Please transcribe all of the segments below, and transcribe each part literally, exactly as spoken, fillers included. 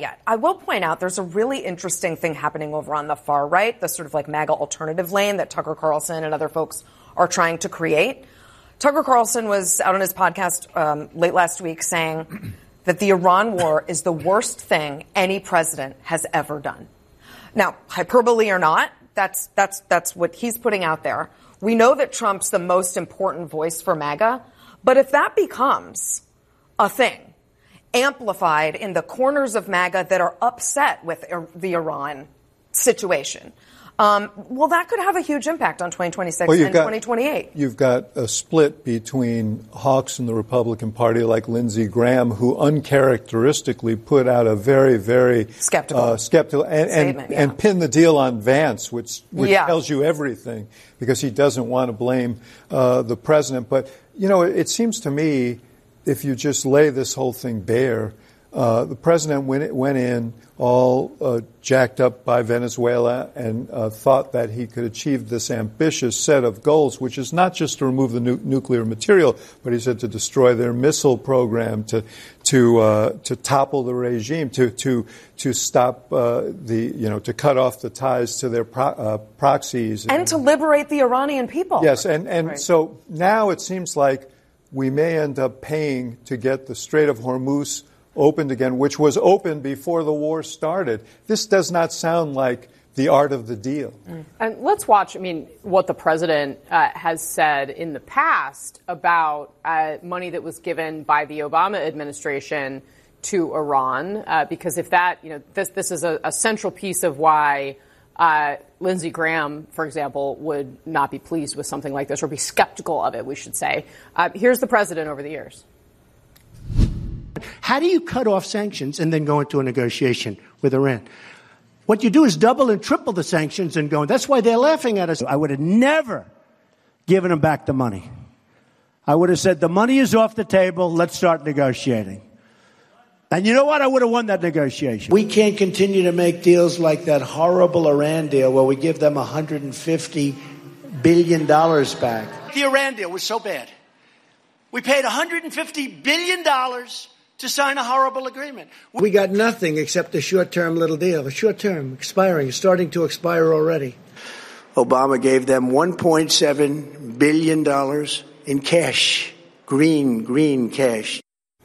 Yeah, I will point out there's a really interesting thing happening over on the far right, the sort of like MAGA alternative lane that Tucker Carlson and other folks are trying to create. Tucker Carlson was out on his podcast um, late last week saying that the Iran war is the worst thing any president has ever done. Now, hyperbole or not, that's that's that's what he's putting out there. We know that Trump's the most important voice for MAGA, but if that becomes a thing, amplified in the corners of MAGA that are upset with the Iran situation, um, well, that could have a huge impact on twenty twenty-six well, and got, twenty twenty-eight. You've got a split between hawks in the Republican Party like Lindsey Graham, who uncharacteristically put out a very, very skeptical, uh, skeptical and, and, yeah. and pinned the deal on Vance, which, which yeah. tells you everything, because he doesn't want to blame uh, the president. But, you know, it, it seems to me, if you just lay this whole thing bare, uh, the president went, went in all uh, jacked up by Venezuela and uh, thought that he could achieve this ambitious set of goals, which is not just to remove the nu- nuclear material, but he said to destroy their missile program, to to uh, to topple the regime, to to to stop uh, the you know to cut off the ties to their pro- uh, proxies, and, and to liberate the Iranian people. Yes, and and right. so now it seems like we may end up paying to get the Strait of Hormuz opened again, which was open before the war started. This does not sound like the art of the deal. Mm. And let's watch, I mean, what the president uh, has said in the past about uh, money that was given by the Obama administration to Iran, uh, because if that, you know, this, this is a, a central piece of why Uh, Lindsey Graham, for example, would not be pleased with something like this, or be skeptical of it, we should say. Uh, here's the president over the years. How do you cut off sanctions and then go into a negotiation with Iran? What you do is double and triple the sanctions and go. That's why they're laughing at us. I would have never given them back the money. I would have said, the money is off the table. Let's start negotiating. And you know what? I would have won that negotiation. We can't continue to make deals like that horrible Iran deal where we give them one hundred fifty billion dollars back. The Iran deal was so bad. We paid one hundred fifty billion dollars to sign a horrible agreement. We got nothing except a short-term little deal. A short-term, expiring, starting to expire already. Obama gave them one point seven billion dollars in cash. Green, green cash.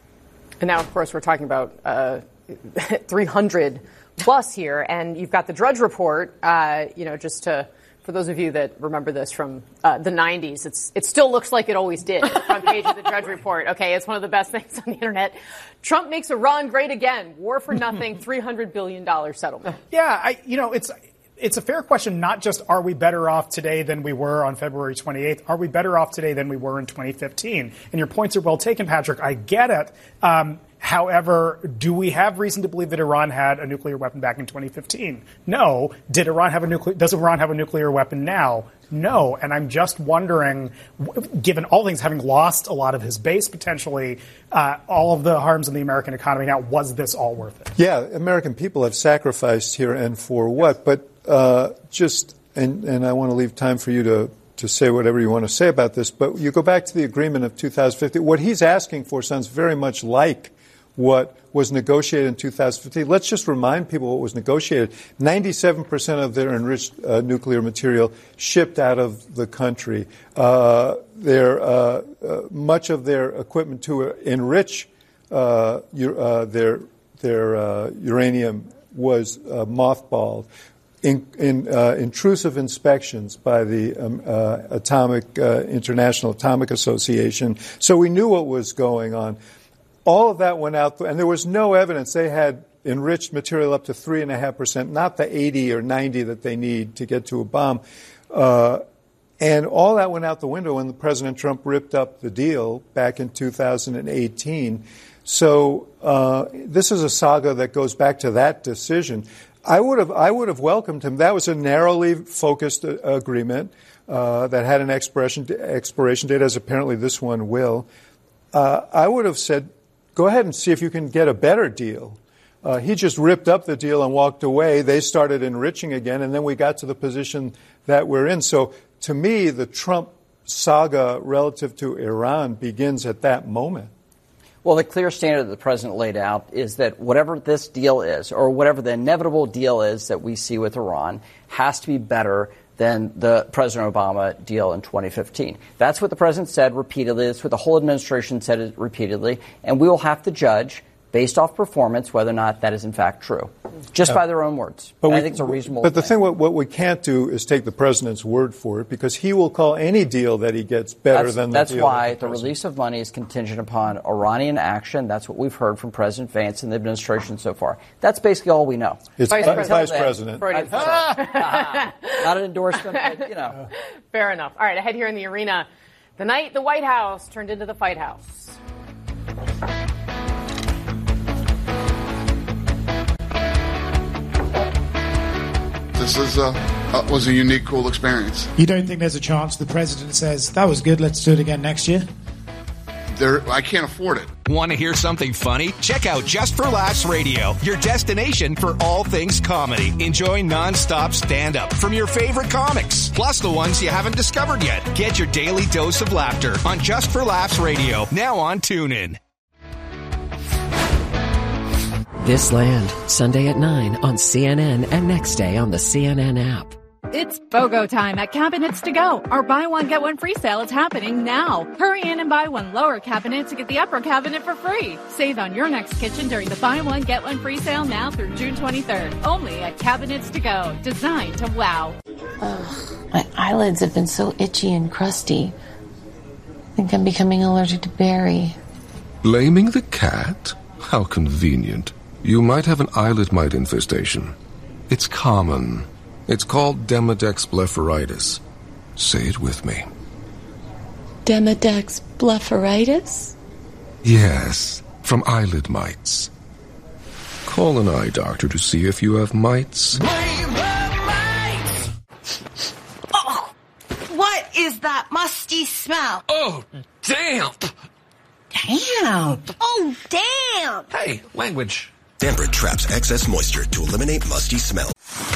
And now, of course, we're talking about uh, three hundred plus here, and you've got the Drudge Report. Uh, you know, just to for those of you that remember this from uh, the nineties, it's it still looks like it always did. The front page of the Drudge Report. Okay, it's one of the best things on the internet. Trump makes Iran great again. War for nothing. Three hundred billion dollars settlement. Yeah, I you know it's. It's a fair question, not just are we better off today than we were on February twenty-eighth, are we better off today than we were in twenty fifteen? And your points are well taken, Patrick. I get it. Um, however, do we have reason to believe that Iran had a nuclear weapon back in twenty fifteen? No. Did Iran have a nuclear, does Iran have a nuclear weapon now? No. And I'm just wondering, given all things having lost a lot of his base potentially, uh, all of the harms in the American economy now, was this all worth it? Yeah, American people have sacrificed here, and for what? But Uh, just, and, and I want to leave time for you to, to say whatever you want to say about this, but you go back to the agreement of two thousand fifteen. What he's asking for sounds very much like what was negotiated in two thousand fifteen. Let's just remind people what was negotiated. ninety-seven percent of their enriched uh, nuclear material shipped out of the country. Uh, their, uh, uh, much of their equipment to enrich uh, uh, their, their uh, uranium was uh, mothballed. In, in uh, intrusive inspections by the um, uh, Atomic uh, International Atomic Association. So we knew what was going on. All of that went out, and there was no evidence. They had enriched material up to three and a half percent, not the eighty or ninety that they need to get to a bomb. Uh, and all that went out the window when the President Trump ripped up the deal back in two thousand eighteen. So uh, this is a saga that goes back to that decision. I would have I would have welcomed him. That was a narrowly focused uh, agreement uh, that had an expiration expiration date, as apparently this one will. Uh, I would have said, go ahead and see if you can get a better deal. Uh, he just ripped up the deal and walked away. They started enriching again, and then we got to the position that we're in. So to me, the Trump saga relative to Iran begins at that moment. Well, the clear standard that the president laid out is that whatever this deal is, or whatever the inevitable deal is that we see with Iran, has to be better than the President Obama deal in twenty fifteen. That's what the president said repeatedly. That's what the whole administration said repeatedly. And we will have to judge, based off performance, whether or not that is in fact true, just yeah. by their own words. But we, I think it's a reasonable But the thing. thing, what, what we can't do is take the president's word for it, because he will call any deal that he gets better that's, than the that's deal. That's why the, the release of money is contingent upon Iranian action. That's what we've heard from President Vance and the administration so far. That's basically all we know. It's Vice, Vice President. Vice President. I, not an endorsement, but, you know. Fair enough. All right, ahead here in the arena, the night the White House turned into the Fight House. This is a, uh, was a unique, cool experience. You don't think there's a chance the president says, that was good, let's do it again next year? There, I can't afford it. Want to hear something funny? Check out Just for Laughs Radio, your destination for all things comedy. Enjoy nonstop stand-up from your favorite comics, plus the ones you haven't discovered yet. Get your daily dose of laughter on Just for Laughs Radio, now on TuneIn. This Land, Sunday at nine on C N N and next day on the C N N app. It's BOGO time at Cabinets to Go. Our buy one, get one free sale is happening now. Hurry in and buy one lower cabinet to get the upper cabinet for free. Save on your next kitchen during the buy one, get one free sale now through June twenty-third. Only at Cabinets to Go. Designed to wow. Ugh, my eyelids have been so itchy and crusty. I think I'm becoming allergic to Barry. Blaming the cat? How convenient. You might have an eyelid mite infestation. It's common. It's called Demodex blepharitis. Say it with me. Demodex blepharitis? Yes, from eyelid mites. Call an eye doctor to see if you have mites. Blame the mites! Oh, what is that musty smell? Oh, damp! Damn! Oh, damn! Hey, language. Damprid traps excess moisture to eliminate musty smell.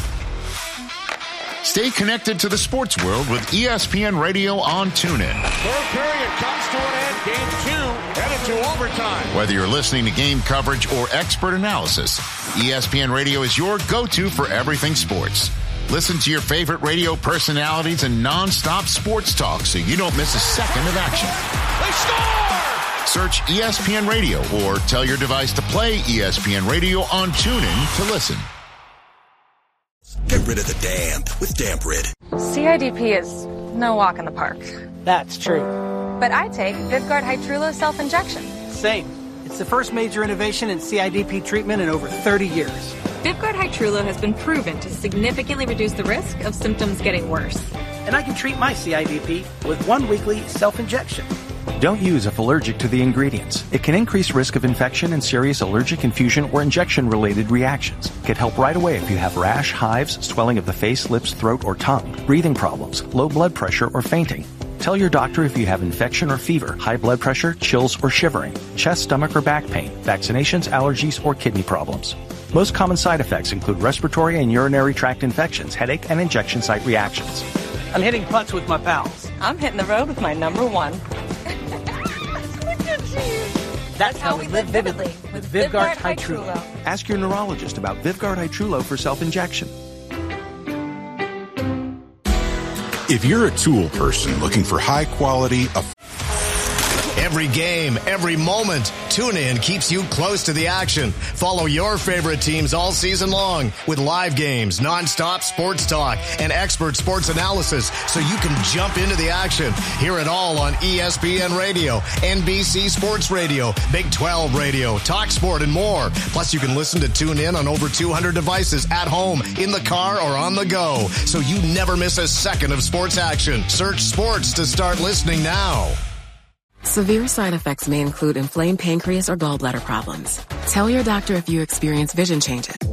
Stay connected to the sports world with E S P N Radio on TuneIn. Third period comes to an end. Game two headed to overtime. Whether you're listening to game coverage or expert analysis, E S P N Radio is your go-to for everything sports. Listen to your favorite radio personalities and non-stop sports talk so you don't miss a second of action. They score! Search E S P N Radio or tell your device to play E S P N Radio on TuneIn to listen. Get rid of the damp with Damprid. C I D P is no walk in the park. That's true. But I take VivGuard Hytrulo self-injection. Same. It's the first major innovation in C I D P treatment in over thirty years. VivGuard Hytrulo has been proven to significantly reduce the risk of symptoms getting worse. And I can treat my C I D P with one weekly self-injection. Don't use if allergic to the ingredients. It can increase risk of infection and serious allergic infusion or injection-related reactions. Get help right away if you have rash, hives, swelling of the face, lips, throat, or tongue, breathing problems, low blood pressure, or fainting. Tell your doctor if you have infection or fever, high blood pressure, chills, or shivering, chest, stomach, or back pain, vaccinations, allergies, or kidney problems. Most common side effects include respiratory and urinary tract infections, headache, and injection site reactions. I'm hitting putts with my pals. I'm hitting the road with my number one. That's how we live vividly with VivGuard Hytrulo. Ask your neurologist about VivGuard Hytrulo for self-injection. If you're a tool person looking for high quality, aff- every game, every moment, TuneIn keeps you close to the action. Follow your favorite teams all season long with live games, nonstop sports talk, and expert sports analysis so you can jump into the action. Hear it all on E S P N Radio, N B C Sports Radio, Big twelve Radio, Talk Sport, and more. Plus, you can listen to TuneIn on over two hundred devices at home, in the car, or on the go, so you never miss a second of sports action. Search sports to start listening now. Severe side effects may include inflamed pancreas or gallbladder problems. Tell your doctor if you experience vision changes,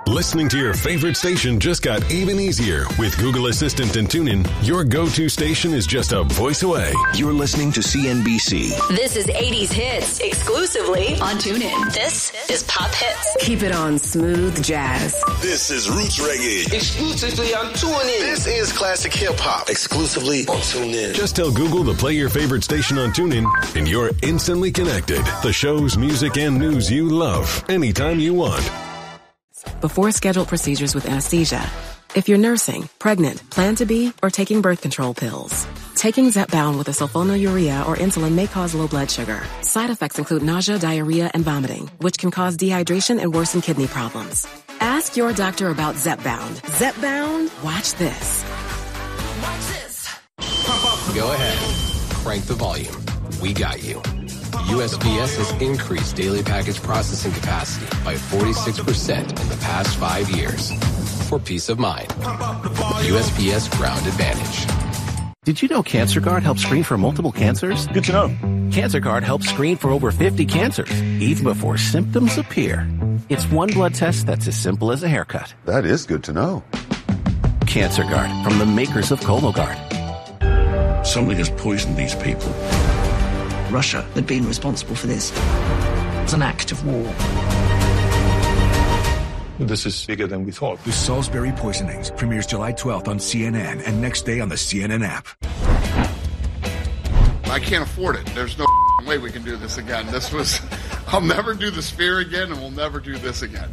Listening to your favorite station just got even easier. With Google Assistant and TuneIn, your go-to station is just a voice away. You're listening to C N B C. This is eighties hits exclusively on TuneIn. This is Pop Hits. Keep it on smooth jazz. This is Roots Reggae. Exclusively on TuneIn. This is classic hip-hop. Exclusively on TuneIn. Just tell Google to play your favorite station on TuneIn, and you're instantly connected. The shows, music, and news you love anytime you want. Before scheduled procedures with anesthesia. If you're nursing, pregnant, plan to be, or taking birth control pills. Taking Zepbound with a sulfonylurea or insulin may cause low blood sugar. Side effects include nausea, diarrhea, and vomiting, which can cause dehydration and worsen kidney problems. Ask your doctor about Zepbound. Zepbound? Watch this. Watch this. Go ahead. Crank the volume. We got you. U S P S has increased daily package processing capacity by forty-six percent in the past five years. For peace of mind. U S P S Ground Advantage. Did you know CancerGuard helps screen for multiple cancers? Good to know. CancerGuard helps screen for over fifty cancers, even before symptoms appear. It's one blood test that's as simple as a haircut. That is good to know. CancerGuard, from the makers of Cologuard. Something has poisoned these people. Russia had been responsible for this. It's an act of war. This is bigger than we thought. The Salisbury Poisonings premieres July twelfth on C N N and next day on the C N N app. I can't afford it. There's no way we can do this again. This was, I'll never do the Sphere again, and we'll never do this again.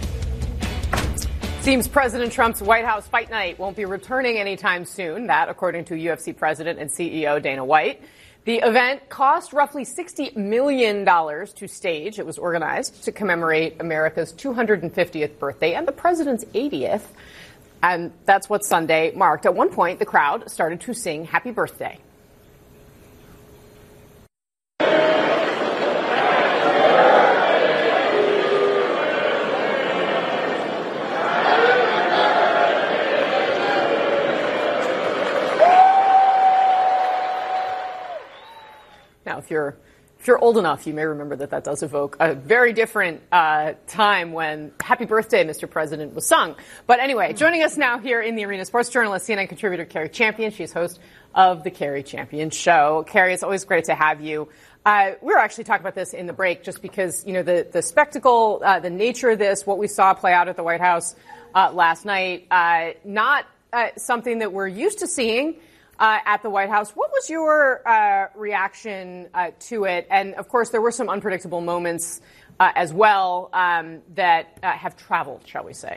Seems President Trump's White House Fight Night won't be returning anytime soon. That, according to U F C President and C E O Dana White. The event cost roughly sixty million dollars to stage. It was organized to commemorate America's two hundred fiftieth birthday and the president's eightieth. And that's what Sunday marked. At one point, the crowd started to sing Happy Birthday. Now, if you're if you're old enough, you may remember that that does evoke a very different uh, time when "Happy Birthday, Mister President" was sung. But anyway, joining us now here in the arena, sports journalist, C N N contributor Carrie Champion. She's host of the Carrie Champion Show. Carrie, it's always great to have you. Uh, we were actually talking about this in the break, just because you know the the spectacle, uh, the nature of this, what we saw play out at the White House uh, last night, uh, not uh, something that we're used to seeing. Uh, at the White House. What was your uh, reaction uh, to it? And, of course, there were some unpredictable moments uh, as well um, that uh, have traveled, shall we say.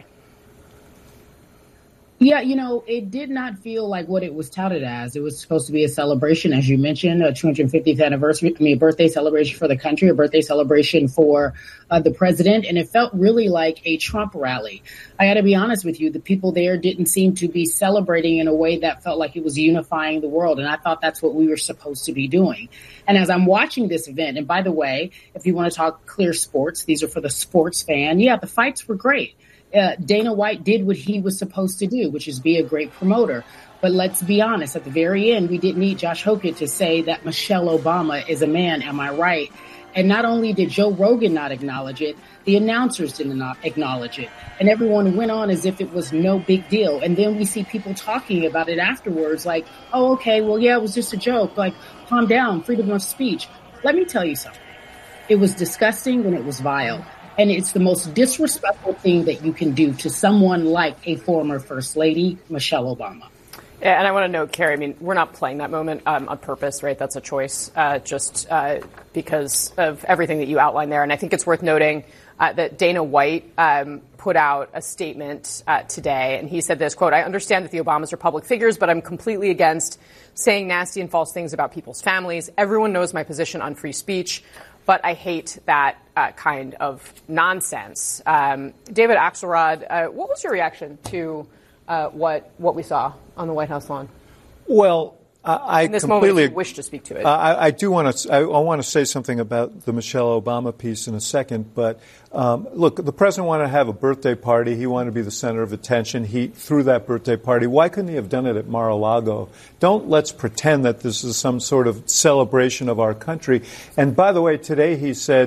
Yeah, you know, it did not feel like what it was touted as. It was supposed to be a celebration, as you mentioned, a two hundred fiftieth anniversary, I mean, a birthday celebration for the country, a birthday celebration for uh, the president. And it felt really like a Trump rally. I got to be honest with you, the people there didn't seem to be celebrating in a way that felt like it was unifying the world. And I thought that's what we were supposed to be doing. And as I'm watching this event, and by the way, if you want to talk clear sports, these are for the sports fan. Yeah, the fights were great. Uh, Dana White did what he was supposed to do, which is be a great promoter. But let's be honest, at the very end, we didn't need Josh Hokett to say that Michelle Obama is a man. Am I right? And not only did Joe Rogan not acknowledge it, the announcers did not acknowledge it. And everyone went on as if it was no big deal. And then we see people talking about it afterwards like, oh, okay, well, yeah, it was just a joke. Like, calm down, freedom of speech. Let me tell you something. It was disgusting and it was vile. And it's the most disrespectful thing that you can do to someone like a former First Lady, Michelle Obama. Yeah, and I want to note, Carrie, I mean, we're not playing that moment um, on purpose, right? That's a choice uh, just uh, because of everything that you outlined there. And I think it's worth noting uh, that Dana White um, put out a statement uh, today, and he said this, quote, I understand that the Obamas are public figures, but I'm completely against saying nasty and false things about people's families. Everyone knows my position on free speech, but I hate that uh, kind of nonsense. Um, David Axelrod, uh, what was your reaction to uh, what what we saw on the White House lawn? Well, I, I In this completely moment, if you wish to speak to it. I, I do want to. I, I want to say something about the Michelle Obama piece in a second. But um, look, the president wanted to have a birthday party. He wanted to be the center of attention. He threw that birthday party. Why couldn't he have done it at Mar-a-Lago? Don't let's pretend that this is some sort of celebration of our country. And by the way, today he said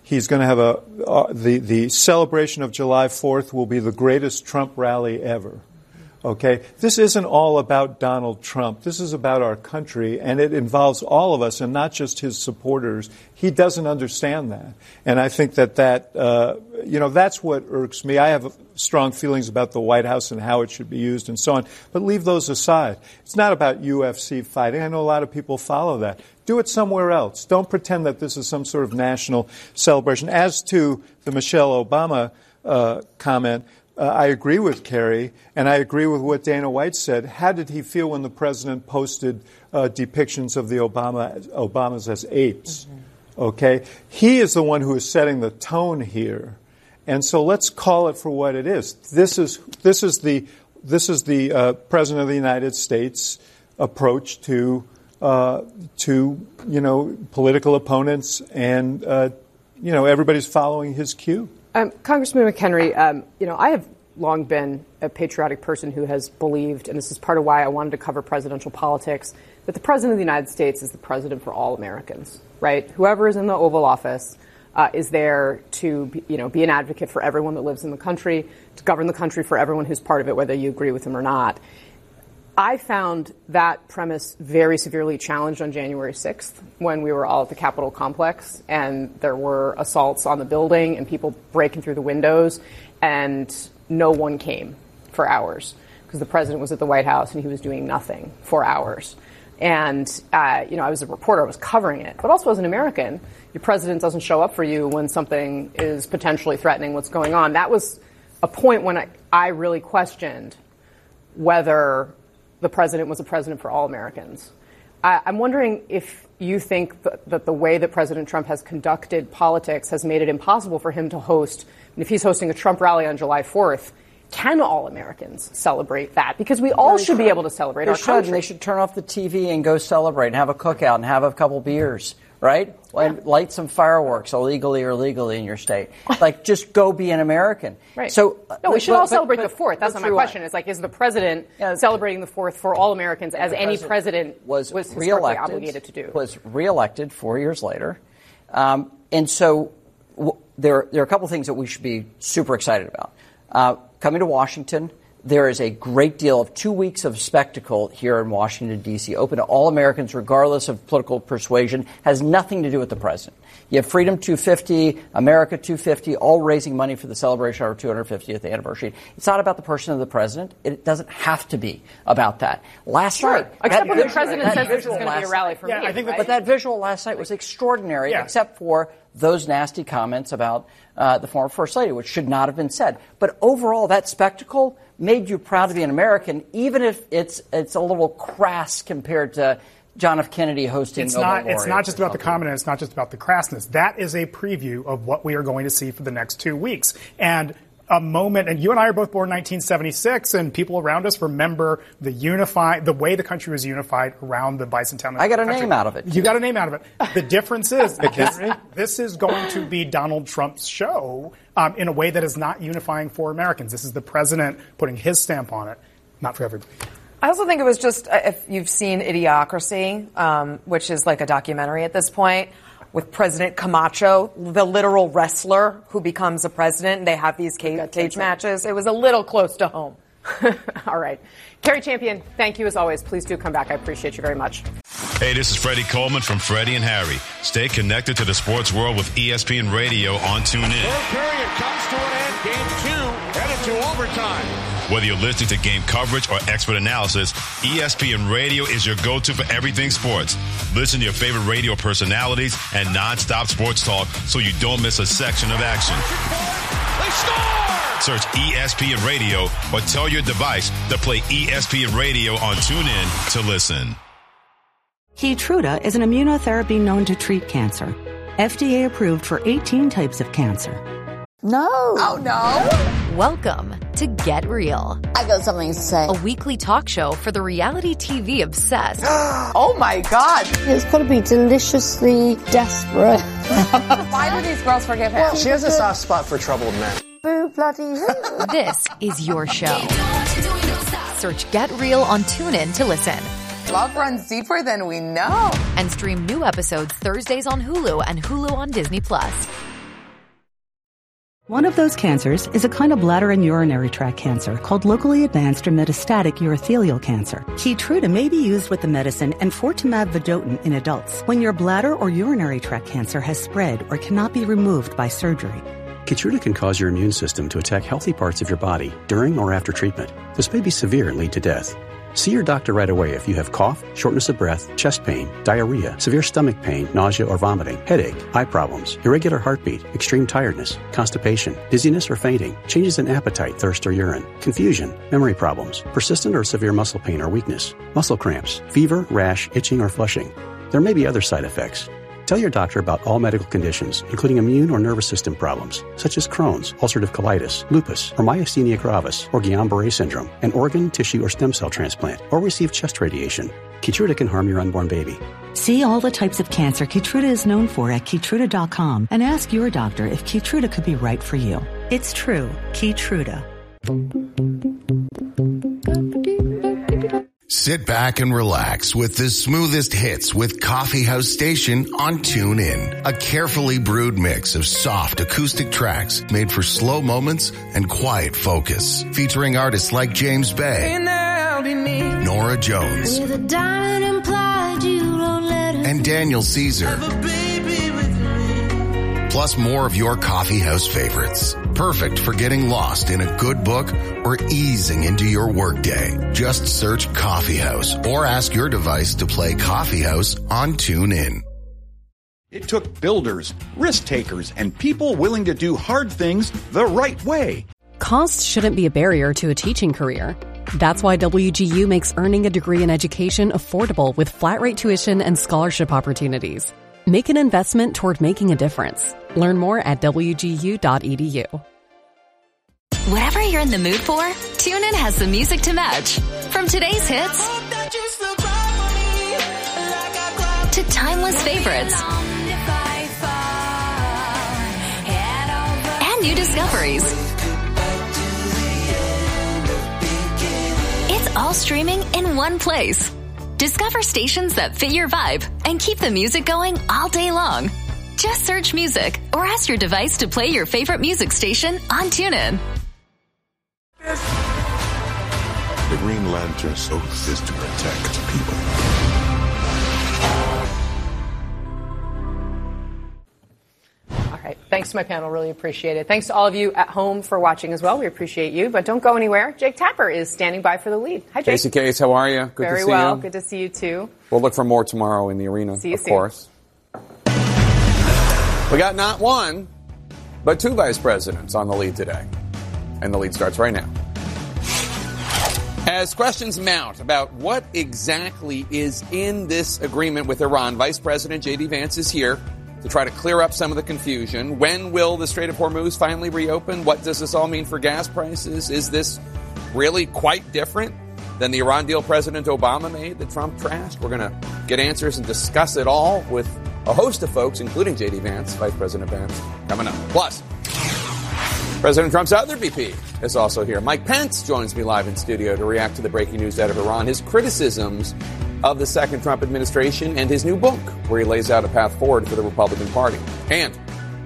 He's going to have a uh, the the celebration of July fourth will be the greatest Trump rally ever. Okay, this isn't all about Donald Trump. This is about our country, and it involves all of us and not just his supporters. He doesn't understand that. And I think that that, uh, you know, that's what irks me. I have strong feelings about the White House and how it should be used and so on. But leave those aside. It's not about U F C fighting. I know a lot of people follow that. Do it somewhere else. Don't pretend that this is some sort of national celebration. As to the Michelle Obama uh, comment, Uh, I agree with Kerry, and I agree with what Dana White said. How did he feel when the president posted uh, depictions of the Obama Obamas as apes? Mm-hmm. Okay, he is the one who is setting the tone here, and so let's call it for what it is. This is this is the this is the uh, president of the United States approach to uh, to you know political opponents, and uh, you know everybody's following his cue. Um, Congressman McHenry, um, you know, I have long been a patriotic person who has believed, and this is part of why I wanted to cover presidential politics, that the President of the United States is the president for all Americans, right? Whoever is in the Oval Office uh, is there to, be, you know, be an advocate for everyone that lives in the country, to govern the country for everyone who's part of it, whether you agree with him or not. I found that premise very severely challenged on January sixth when we were all at the Capitol complex and there were assaults on the building and people breaking through the windows, and no one came for hours because the president was at the White House and he was doing nothing for hours. And, uh, you know, I was a reporter, I was covering it, but also as an American, your president doesn't show up for you when something is potentially threatening what's going on. That was a point when I, I really questioned whether the president was a president for all Americans. I, I'm wondering if you think th- that the way that President Trump has conducted politics has made it impossible for him to host, and if he's hosting a Trump rally on July fourth, can all Americans celebrate that? Because we all should be able to celebrate they our should, country. And they should turn off the T V and go celebrate and have a cookout and have a couple beers, right? And light some fireworks illegally or legally in your state. Like, just go be an American. Right. So no, we should but, all celebrate but, the fourth. That's not my true. question. It's like, is the president yeah, celebrating the fourth for all Americans, as any president, president was, was reelected, obligated to do? Was reelected four years later, um, and so w- there there are a couple of things that we should be super excited about. Uh, coming to Washington, there is a great deal of two weeks of spectacle here in Washington, D C, open to all Americans, regardless of political persuasion, has nothing to do with the president. You have Freedom two fifty, America two fifty, all raising money for the celebration of our two hundred fiftieth anniversary. It's not about the person of the president. It doesn't have to be about that. Last sure. night, except when the president says this is going to be a rally for yeah, me. I think right? But that visual last night was extraordinary, yeah. except for those nasty comments about uh, the former First Lady, which should not have been said. But overall, that spectacle made you proud to be an American, even if it's it's a little crass compared to John F. Kennedy hosting. It's Nobel not. It's not just about the something. comment. It's not just about the crassness. That is a preview of what we are going to see for the next two weeks. And a moment, and you and I are both born in nineteen seventy-six, and people around us remember the unify, the way the country was unified around the bicentennial. I got a country. name out of it. You got a name out of it. The difference is this, this is going to be Donald Trump's show um, in a way that is not unifying for Americans. This is the president putting his stamp on it, not for everybody. I also think it was just, uh, if you've seen Idiocracy, um, which is like a documentary at this point, with President Camacho, the literal wrestler who becomes a president, and they have these cage, cage matches. It was a little close to home. All right. Kerry Champion, thank you as always. Please do come back. I appreciate you very much. Hey, this is Freddie Coleman from Freddie and Harry. Stay connected to the sports world with E S P N Radio on TuneIn. Third period comes to an end. Game two headed to overtime. Whether you're listening to game coverage or expert analysis, E S P N Radio is your go-to for everything sports. Listen to your favorite radio personalities and non-stop sports talk so you don't miss a section of action. They score! Search E S P N Radio or tell your device to play E S P N Radio on TuneIn to listen. Keytruda is an immunotherapy known to treat cancer. F D A approved for eighteen types of cancer. No. Oh, no. Welcome to Get Real. I got something to say. A weekly talk show for the reality T V obsessed. Oh, my God. It's got to be deliciously desperate. Why do these girls forgive him? She has a soft spot for troubled men. Boo bloody who? This is your show. Search Get Real on TuneIn to listen. Love runs deeper than we know. And stream new episodes Thursdays on Hulu and Hulu on Disney Plus. One of those cancers is a kind of bladder and urinary tract cancer called locally advanced or metastatic urothelial cancer. Keytruda may be used with the medicine enfortumab vedotin in adults when your bladder or urinary tract cancer has spread or cannot be removed by surgery. Keytruda can cause your immune system to attack healthy parts of your body during or after treatment. This may be severe and lead to death. See your doctor right away if you have cough, shortness of breath, chest pain, diarrhea, severe stomach pain, nausea or vomiting, headache, eye problems, irregular heartbeat, extreme tiredness, constipation, dizziness or fainting, changes in appetite, thirst or urine, confusion, memory problems, persistent or severe muscle pain or weakness, muscle cramps, fever, rash, itching or flushing. There may be other side effects. Tell your doctor about all medical conditions, including immune or nervous system problems, such as Crohn's, ulcerative colitis, lupus, or myasthenia gravis, or Guillain-Barré syndrome, an organ, tissue, or stem cell transplant, or receive chest radiation. Keytruda can harm your unborn baby. See all the types of cancer Keytruda is known for at Keytruda dot com and ask your doctor if Keytruda could be right for you. It's true. Keytruda. Sit back and relax with the smoothest hits with Coffee House Station on TuneIn. A carefully brewed mix of soft acoustic tracks made for slow moments and quiet focus. Featuring artists like James Bay, Nora Jones, and Daniel Caesar. Plus more of your coffee house favorites. Perfect for getting lost in a good book or easing into your workday. Just search Coffee House or ask your device to play Coffee House on TuneIn. It took builders, risk takers, and people willing to do hard things the right way. Cost shouldn't be a barrier to a teaching career. That's why W G U makes earning a degree in education affordable with flat rate tuition and scholarship opportunities. Make an investment toward making a difference. Learn more at W G U dot E D U. Whatever you're in the mood for, TuneIn has the music to match. From today's hits to timeless favorites and new discoveries. It's all streaming in one place. Discover stations that fit your vibe and keep the music going all day long. Just search music or ask your device to play your favorite music station on TuneIn. The Green Lantern's oath is to protect people. All right. Thanks to my panel. Really appreciate it. Thanks to all of you at home for watching as well. We appreciate you. But don't go anywhere. Jake Tapper is standing by for the lead. Hi, Jake. Casey Case, how are you? Good Very to see well. you. Good to see you, too. We'll look for more tomorrow in the arena, see you of soon. course. We got not one, but two vice presidents on the lead today. And the lead starts right now. As questions mount about what exactly is in this agreement with Iran, Vice President J D Vance is here to try to clear up some of the confusion. When will the Strait of Hormuz finally reopen? What does this all mean for gas prices? Is this really quite different than the Iran deal President Obama made that Trump trashed? We're going to get answers and discuss it all with a host of folks, including J D Vance, Vice President Vance, coming up. Plus, President Trump's other V P is also here. Mike Pence joins me live in studio to react to the breaking news out of Iran, his criticisms of the second Trump administration, and his new book, where he lays out a path forward for the Republican Party. And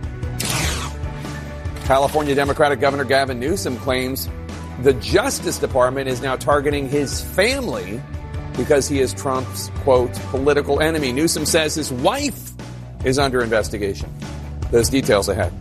California Democratic Governor Gavin Newsom claims the Justice Department is now targeting his family because he is Trump's, quote, political enemy. Newsom says his wife is under investigation. Those details ahead.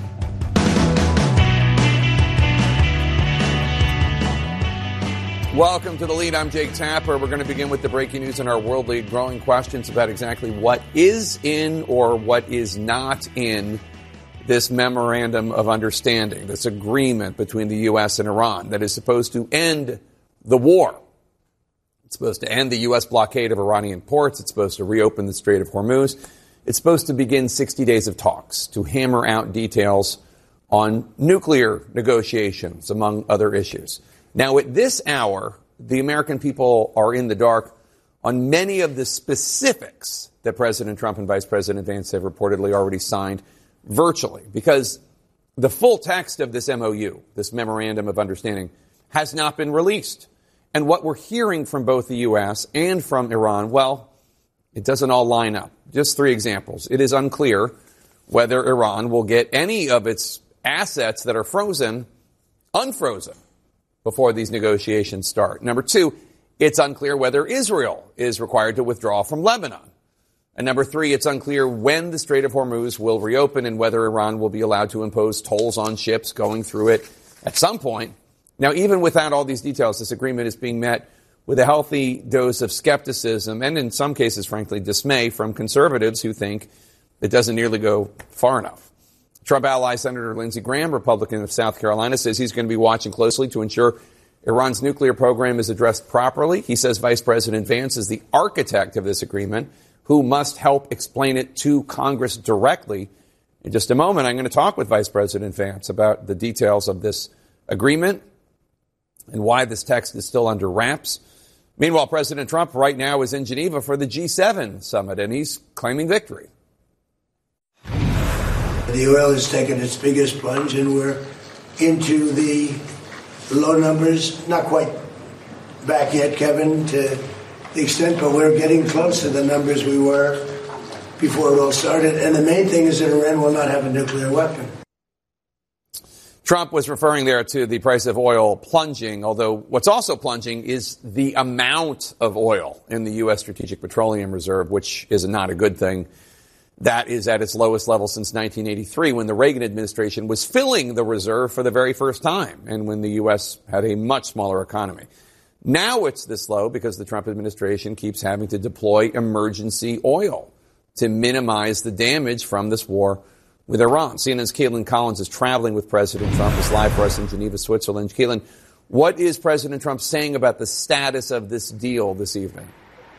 Welcome to The Lead. I'm Jake Tapper. We're going to begin with the breaking news in our world lead, growing questions about exactly what is in or what is not in this memorandum of understanding, this agreement between the U S and Iran that is supposed to end the war. It's supposed to end the U S blockade of Iranian ports. It's supposed to reopen the Strait of Hormuz. It's supposed to begin sixty days of talks to hammer out details on nuclear negotiations, among other issues. Now, at this hour, the American people are in the dark on many of the specifics that President Trump and Vice President Vance have reportedly already signed virtually, because the full text of this M O U, this Memorandum of Understanding, has not been released. And what we're hearing from both the U S and from Iran, well, it doesn't all line up. Just three examples. It is unclear whether Iran will get any of its assets that are frozen unfrozen before these negotiations start. Number two, it's unclear whether Israel is required to withdraw from Lebanon. And number three, it's unclear when the Strait of Hormuz will reopen and whether Iran will be allowed to impose tolls on ships going through it at some point. Now, even without all these details, this agreement is being met with a healthy dose of skepticism and, in some cases, frankly, dismay from conservatives who think it doesn't nearly go far enough. Trump ally Senator Lindsey Graham, Republican of South Carolina, says he's going to be watching closely to ensure Iran's nuclear program is addressed properly. He says Vice President Vance is the architect of this agreement who must help explain it to Congress directly. In just a moment, I'm going to talk with Vice President Vance about the details of this agreement and why this text is still under wraps. Meanwhile, President Trump right now is in Geneva for the G seven summit, and he's claiming victory. The oil has taken its biggest plunge, and we're into the low numbers. Not quite back yet, Kevin, to the extent, but we're getting close to the numbers we were before it all started. And the main thing is that Iran will not have a nuclear weapon. Trump was referring there to the price of oil plunging, although what's also plunging is the amount of oil in the U S. Strategic Petroleum Reserve, which is not a good thing. That is at its lowest level since nineteen eighty-three, when the Reagan administration was filling the reserve for the very first time and when the U S had a much smaller economy. Now it's this low because the Trump administration keeps having to deploy emergency oil to minimize the damage from this war with Iran. C N N's Caitlin Collins is traveling with President Trump. Is live for us in Geneva, Switzerland. Caitlin, what is President Trump saying about the status of this deal this evening?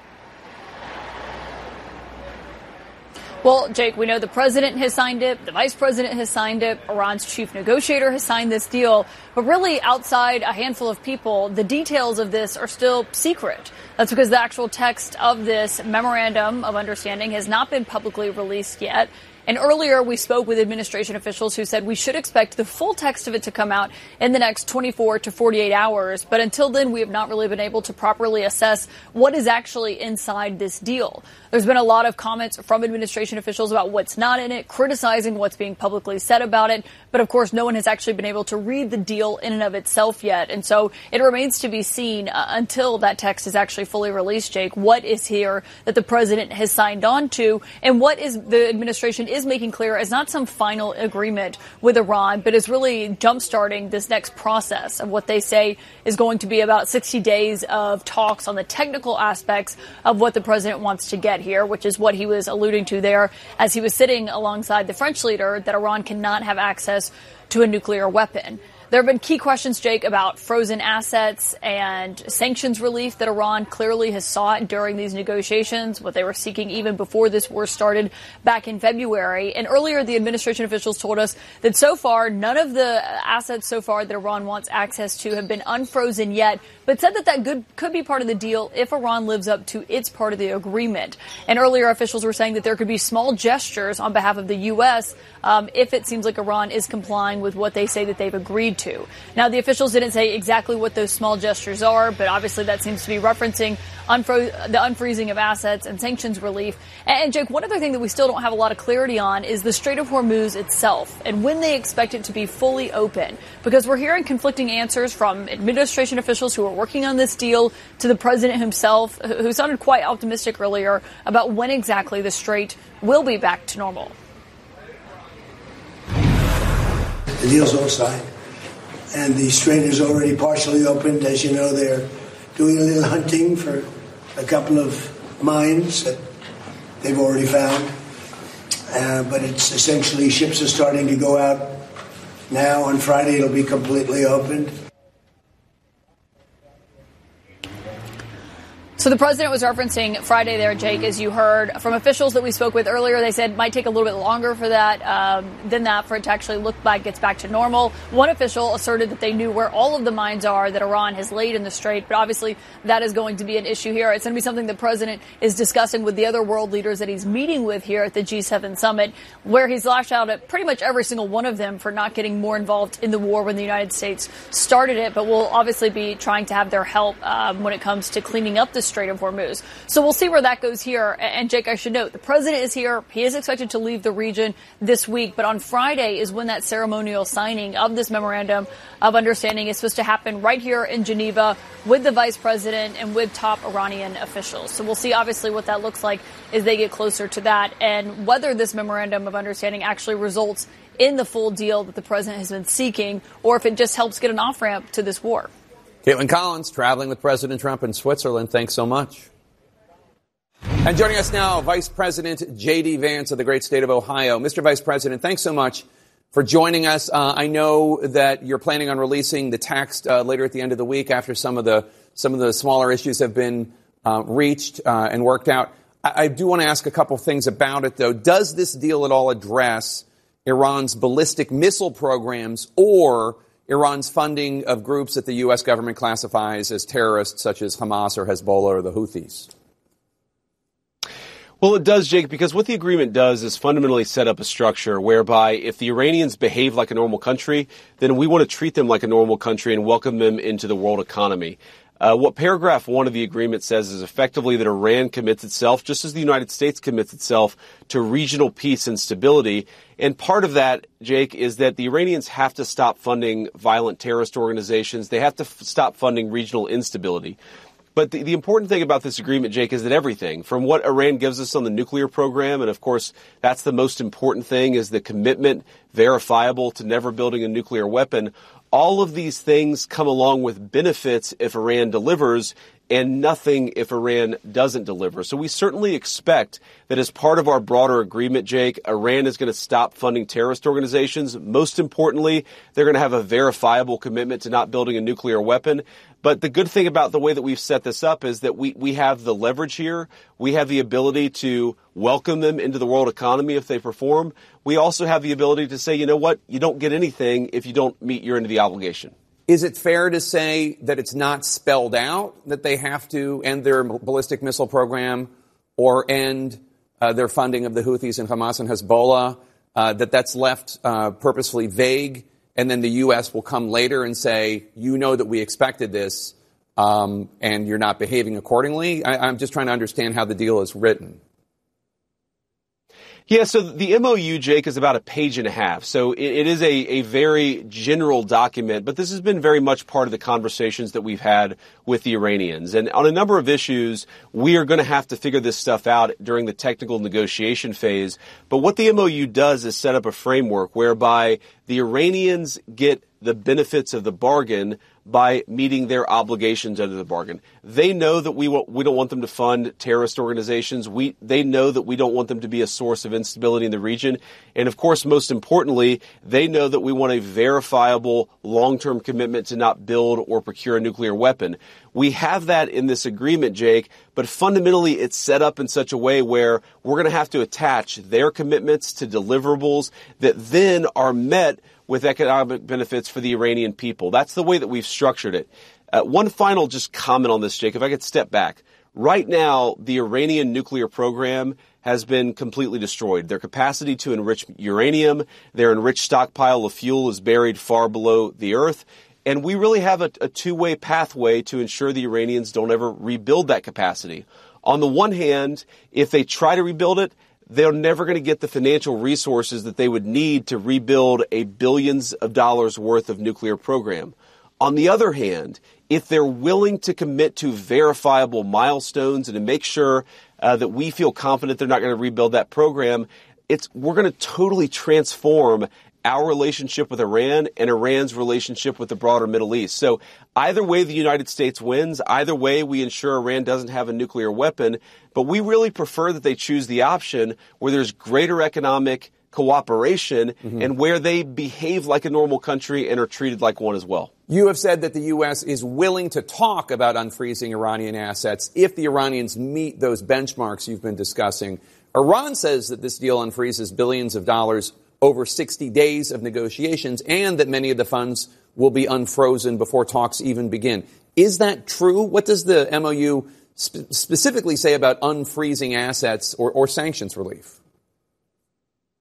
Well, Jake, we know the president has signed it, the vice president has signed it, Iran's chief negotiator has signed this deal. But really, outside a handful of people, the details of this are still secret. That's because the actual text of this memorandum of understanding has not been publicly released yet. And earlier, we spoke with administration officials who said we should expect the full text of it to come out in the next twenty-four to forty-eight hours. But until then, we have not really been able to properly assess what is actually inside this deal. There's been a lot of comments from administration officials about what's not in it, criticizing what's being publicly said about it. But of course, no one has actually been able to read the deal in and of itself yet. And so it remains to be seen uh, until that text is actually fully released, Jake, what is here that the president has signed on to and what is the administration is making clear as not some final agreement with Iran, but is really jumpstarting this next process of what they say is going to be about sixty days of talks on the technical aspects of what the president wants to get here, which is what he was alluding to there as he was sitting alongside the French leader, that Iran cannot have access to a nuclear weapon. There have been key questions, Jake, about frozen assets and sanctions relief that Iran clearly has sought during these negotiations, what they were seeking even before this war started back in February. And earlier, the administration officials told us that so far, none of the assets so far that Iran wants access to have been unfrozen yet, but said that that could, could be part of the deal if Iran lives up to its part of the agreement. And earlier, officials were saying that there could be small gestures on behalf of the U S um, if it seems like Iran is complying with what they say that they've agreed to. Now, the officials didn't say exactly what those small gestures are, but obviously that seems to be referencing unfro- the unfreezing of assets and sanctions relief. And, and, Jake, one other thing that we still don't have a lot of clarity on is the Strait of Hormuz itself and when they expect it to be fully open, because we're hearing conflicting answers from administration officials who are working on this deal to the president himself, who sounded quite optimistic earlier about when exactly the strait will be back to normal. The deal's all signed, and the strait is already partially opened. As you know, they're doing a little hunting for a couple of mines that they've already found. Uh, but it's essentially ships are starting to go out now. On Friday, it'll be completely opened. So the president was referencing Friday there, Jake, as you heard from officials that we spoke with earlier. They said it might take a little bit longer for that um, than that for it to actually look like it's back to normal. One official asserted that they knew where all of the mines are that Iran has laid in the strait, but obviously that is going to be an issue here. It's going to be something the president is discussing with the other world leaders that he's meeting with here at the G seven summit, where he's lashed out at pretty much every single one of them for not getting more involved in the war when the United States started it. But we'll obviously be trying to have their help um, when it comes to cleaning up the strait Strait of Hormuz. So we'll see where that goes here. And Jake, I should note, the president is here. He is expected to leave the region this week. But on Friday is when that ceremonial signing of this memorandum of understanding is supposed to happen right here in Geneva with the vice president and with top Iranian officials. So we'll see, obviously, what that looks like as they get closer to that and whether this memorandum of understanding actually results in the full deal that the president has been seeking or if it just helps get an off-ramp to this war. Caitlin Collins, traveling with President Trump in Switzerland. Thanks so much. And joining us now, Vice President J D. Vance of the great state of Ohio. Mister Vice President, thanks so much for joining us. Uh, I know that you're planning on releasing the text uh, later at the end of the week after some of the some of the smaller issues have been uh, reached uh, and worked out. I, I do want to ask a couple things about it, though. Does this deal at all address Iran's ballistic missile programs or Iran's funding of groups that the U S government classifies as terrorists, such as Hamas or Hezbollah or the Houthis? Well, it does, Jake, because what the agreement does is fundamentally set up a structure whereby if the Iranians behave like a normal country, then we want to treat them like a normal country and welcome them into the world economy. Uh, what paragraph one of the agreement says is effectively that Iran commits itself, just as the United States commits itself, to regional peace and stability. And part of that, Jake, is that the Iranians have to stop funding violent terrorist organizations. They have to f- stop funding regional instability. But the, the important thing about this agreement, Jake, is that everything from what Iran gives us on the nuclear program, and of course, that's the most important thing, is the commitment, verifiable, to never building a nuclear weapon. All of these things come along with benefits if Iran delivers and nothing if Iran doesn't deliver. So we certainly expect that as part of our broader agreement, Jake, Iran is going to stop funding terrorist organizations. Most importantly, they're going to have a verifiable commitment to not building a nuclear weapon. But the good thing about the way that we've set this up is that we, we have the leverage here. We have the ability to welcome them into the world economy if they perform. We also have the ability to say, you know what, you don't get anything if you don't meet your end of the obligation. Is it fair to say that it's not spelled out that they have to end their ballistic missile program or end uh, their funding of the Houthis and Hamas and Hezbollah, uh, that that's left uh, purposefully vague, and then the U S will come later and say, you know that we expected this, um, and you're not behaving accordingly? I, I'm just trying to understand how the deal is written. Yeah, so the M O U, Jake, is about a page and a half. So it, it is a, a very general document, but this has been very much part of the conversations that we've had with the Iranians. And on a number of issues, we are going to have to figure this stuff out during the technical negotiation phase. But what the M O U does is set up a framework whereby the Iranians get the benefits of the bargain by meeting their obligations under the bargain. They know that we want, we don't want them to fund terrorist organizations. We, they know that we don't want them to be a source of instability in the region. And of course, most importantly, they know that we want a verifiable long-term commitment to not build or procure a nuclear weapon. We have that in this agreement, Jake, but fundamentally it's set up in such a way where we're going to have to attach their commitments to deliverables that then are met with economic benefits for the Iranian people. That's the way that we've structured it. Uh, one final just comment on this, Jake, if I could step back. Right now, the Iranian nuclear program has been completely destroyed. Their capacity to enrich uranium, their enriched stockpile of fuel is buried far below the earth. And we really have a, a two-way pathway to ensure the Iranians don't ever rebuild that capacity. On the one hand, if they try to rebuild it, they're never going to get the financial resources that they would need to rebuild a billions of dollars worth of nuclear program. On the other hand, if they're willing to commit to verifiable milestones and to make sure uh, that we feel confident they're not going to rebuild that program, it's we're going to totally transform our relationship with Iran and Iran's relationship with the broader Middle East. So either way, the United States wins. Either way, we ensure Iran doesn't have a nuclear weapon. But we really prefer that they choose the option where there's greater economic cooperation mm-hmm. and where they behave like a normal country and are treated like one as well. You have said that the U S is willing to talk about unfreezing Iranian assets if the Iranians meet those benchmarks you've been discussing. Iran says that this deal unfreezes billions of dollars over sixty days of negotiations and that many of the funds will be unfrozen before talks even begin. Is that true? What does the M O U sp- specifically say about unfreezing assets or, or sanctions relief?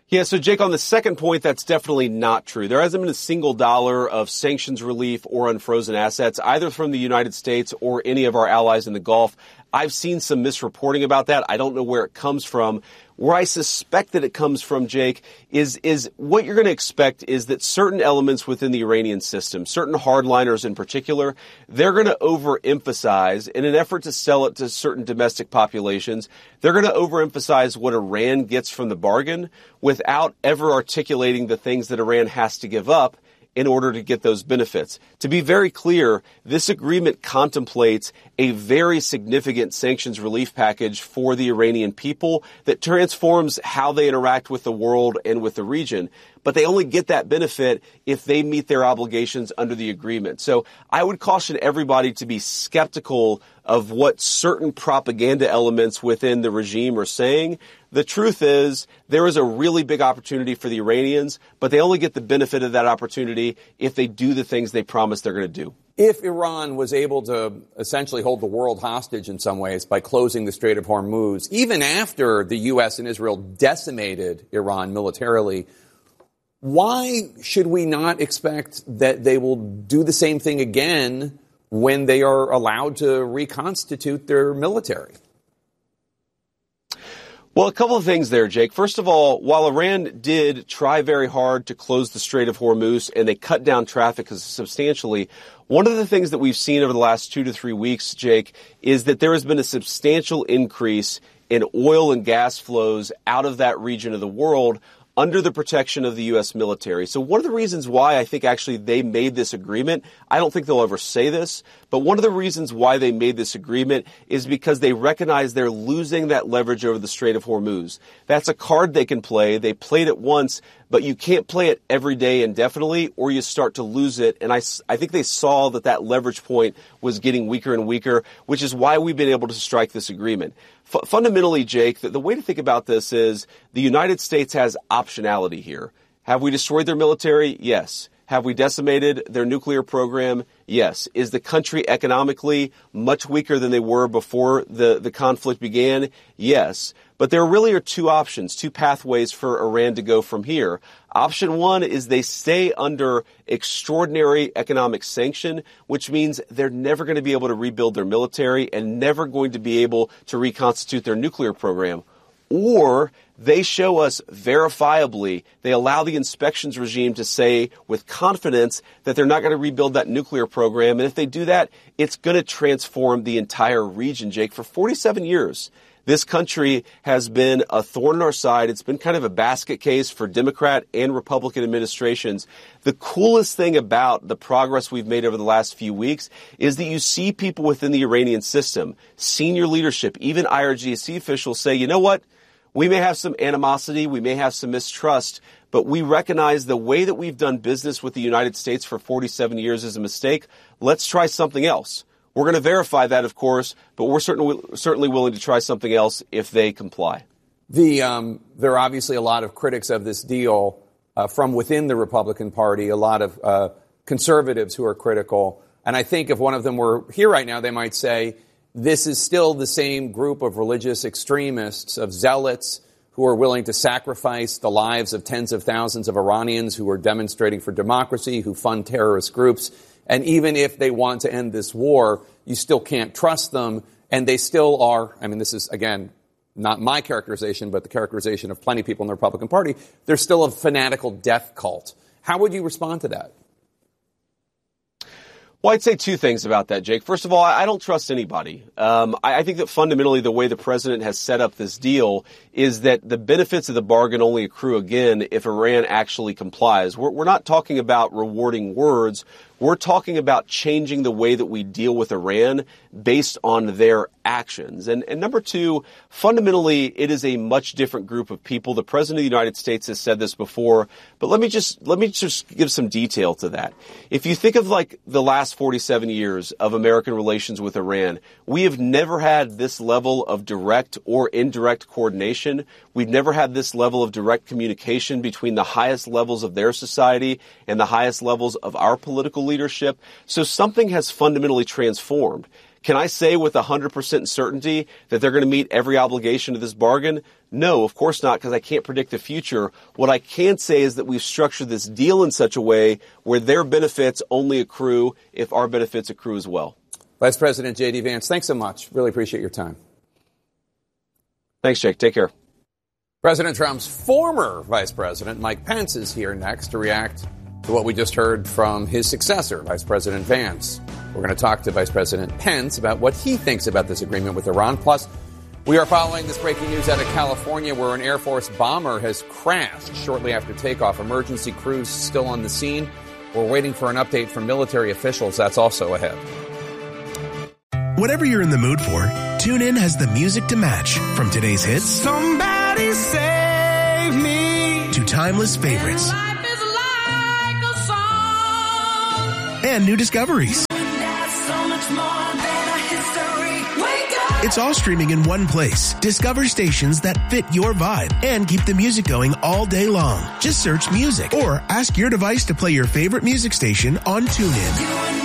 Yeah, so Jake, on the second point, that's definitely not true. There hasn't been a single dollar of sanctions relief or unfrozen assets, either from the United States or any of our allies in the Gulf. I've seen some misreporting about that. I don't know where it comes from. Where I suspect that it comes from, Jake, is is what you're going to expect is that certain elements within the Iranian system, certain hardliners in particular, they're going to overemphasize in an effort to sell it to certain domestic populations. They're going to overemphasize what Iran gets from the bargain without ever articulating the things that Iran has to give up in order to get those benefits. To be very clear, this agreement contemplates a very significant sanctions relief package for the Iranian people that transforms how they interact with the world and with the region. But they only get that benefit if they meet their obligations under the agreement. So I would caution everybody to be skeptical of what certain propaganda elements within the regime are saying. The truth is there is a really big opportunity for the Iranians, but they only get the benefit of that opportunity if they do the things they promise they're going to do. If Iran was able to essentially hold the world hostage in some ways by closing the Strait of Hormuz, even after the U S and Israel decimated Iran militarily, why should we not expect that they will do the same thing again when they are allowed to reconstitute their military? Well, a couple of things there, Jake. First of all, while Iran did try very hard to close the Strait of Hormuz and they cut down traffic substantially, one of the things that we've seen over the last two to three weeks, Jake, is that there has been a substantial increase in oil and gas flows out of that region of the world under the protection of the U S military. So one of the reasons why I think actually they made this agreement, I don't think they'll ever say this, but one of the reasons why they made this agreement is because they recognize they're losing that leverage over the Strait of Hormuz. That's a card they can play. They played it once, but you can't play it every day indefinitely or you start to lose it. And I, I think they saw that that leverage point was getting weaker and weaker, which is why we've been able to strike this agreement. F- fundamentally, Jake, the, the way to think about this is the United States has optionality here. Have we destroyed their military? Yes. Have we decimated their nuclear program? Yes. Is the country economically much weaker than they were before the, the conflict began? Yes. But there really are two options, two pathways for Iran to go from here. Option one is they stay under extraordinary economic sanction, which means they're never going to be able to rebuild their military and never going to be able to reconstitute their nuclear program. Or they show us verifiably, they allow the inspections regime to say with confidence that they're not going to rebuild that nuclear program. And if they do that, it's going to transform the entire region, Jake. For forty-seven years, this country has been a thorn in our side. It's been kind of a basket case for Democrat and Republican administrations. The coolest thing about the progress we've made over the last few weeks is that you see people within the Iranian system, senior leadership, even I R G C officials say, you know what? We may have some animosity, we may have some mistrust, but we recognize the way that we've done business with the United States for forty-seven years is a mistake. Let's try something else. We're going to verify that, of course, but we're certainly certainly willing to try something else if they comply. The um, there are obviously a lot of critics of this deal uh, from within the Republican Party, a lot of uh, conservatives who are critical. And I think if one of them were here right now, they might say, this is still the same group of religious extremists, of zealots who are willing to sacrifice the lives of tens of thousands of Iranians who are demonstrating for democracy, who fund terrorist groups. And even if they want to end this war, you still can't trust them. And they still are, I mean, this is, again, not my characterization, but the characterization of plenty of people in the Republican Party. They're still a fanatical death cult. How would you respond to that? Well, I'd say two things about that, Jake. First of all, I don't trust anybody. Um, I, I think that fundamentally the way the president has set up this deal is that the benefits of the bargain only accrue again if Iran actually complies. We're, we're not talking about rewarding words. We're talking about changing the way that we deal with Iran based on their actions. And, and number two, fundamentally, it is a much different group of people. The president of the United States has said this before, but let me just let me just give some detail to that. If you think of like the last forty-seven years of American relations with Iran, we have never had this level of direct or indirect coordination. We've never had this level of direct communication between the highest levels of their society and the highest levels of our political leadership. So something has fundamentally transformed. Can I say with one hundred percent certainty that they're going to meet every obligation of this bargain? No, of course not, because I can't predict the future. What I can say is that we've structured this deal in such a way where their benefits only accrue if our benefits accrue as well. Vice President J D. Vance, thanks so much. Really appreciate your time. Thanks, Jake. Take care. President Trump's former Vice President, Mike Pence, is here next to react to what we just heard from his successor, Vice President Vance. We're going to talk to Vice President Pence about what he thinks about this agreement with Iran. Plus, we are following this breaking news out of California where an Air Force bomber has crashed shortly after takeoff. Emergency crews still on the scene. We're waiting for an update from military officials. That's also ahead. Whatever you're in the mood for, TuneIn has the music to match. From today's hits, Somebody Save Me, to timeless favorites. Life is like a song. And new discoveries. There's so much more than a history. Wake up. It's all streaming in one place. Discover stations that fit your vibe and keep the music going all day long. Just search music or ask your device to play your favorite music station on TuneIn.